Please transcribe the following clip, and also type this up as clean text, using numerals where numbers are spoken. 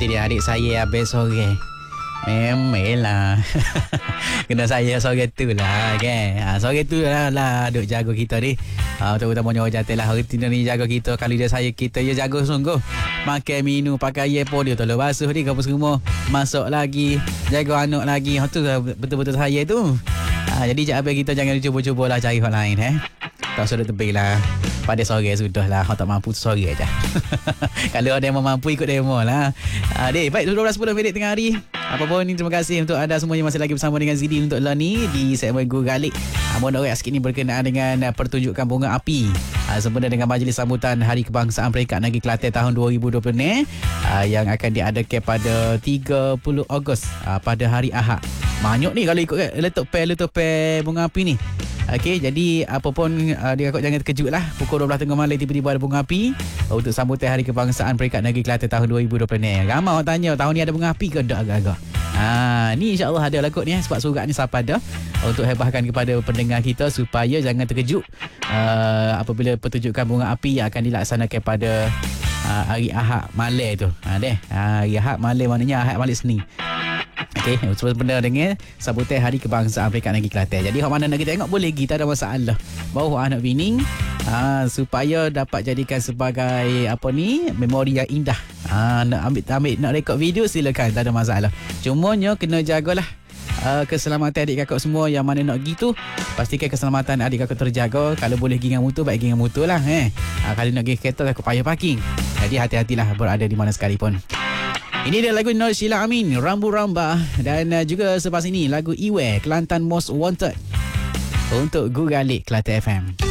dia adik saya habis sore. Memelah. Kena saya sore tu lah kan. Sore tu lah duk jaga kita ni. Terutamanya orang jantan lah. Hari ni jaga kita. Kalau dia saya kita dia jaga sungguh. Makan minum pakai air pun dia tolong basuh ni kamu semua. Masuk lagi. Jaga anak lagi. Tu betul-betul saya tu. Jadi kita jangan cuba-cuba lah cari orang lain tak sudah tebing lah. Pada sore sudah lah. Kalau tak mampu sore aja. Kalau ada yang mampu ikut demo lah. Baik 12:10 minit tengah hari. Apapun ni terima kasih untuk anda semua yang masih lagi bersama dengan Zidi untuk lah ni di segmen Gugalik. Mohon doa sikit ni berkenaan dengan pertunjukan bunga api sempena dengan majlis sambutan Hari Kebangsaan Peringkat Negeri Kelantan tahun 2020 ni yang akan diadakan pada 30 Ogos pada hari Ahad. Banyak ni kalau ikut letup pair bunga api ni. Okey, jadi apa pun dia jangan terkejut lah. Pukul 12 tengah malam tiba-tiba ada bunga api untuk sambutan Hari Kebangsaan Peringkat Negeri Kelantan tahun 2020 ni. Ramai orang tanya tahun ni ada bunga api ke tak agak-agak. Ni insya-Allah ada lah kot ni sebab surat ni siapa ada untuk hebahkan kepada pendengar kita supaya jangan terkejut apabila pertunjukan bunga api yang akan dilaksanakan pada hari Ahad malam tu. Hari Ahad malam maknanya Ahad malam Senin. Okey, sebenarnya dengan sambutan Hari Kebangsaan Peringkat Negeri Kelantan. Jadi hok mana nak kita tengok boleh pergi, tak ada masalah. Bawa anak bini supaya dapat jadikan sebagai memori yang indah. Nak ambil nak rekod video silakan, tak ada masalah. Cumanya kena jagalah keselamatan adik kakak semua yang mana nak pergi tu. Pastikan keselamatan adik kakak terjaga. Kalau boleh pergi dengan motor, baik pergi dengan motor lah. Kalau nak pergi kereta, aku payah parking. Jadi hati-hatilah berada di mana sekalipun. Ini dia lagu Nur Sheila Amin, Rambu Ramba. Dan juga selepas ini lagu Iwe, Kelantan Most Wanted untuk Gugalik Kelantan FM.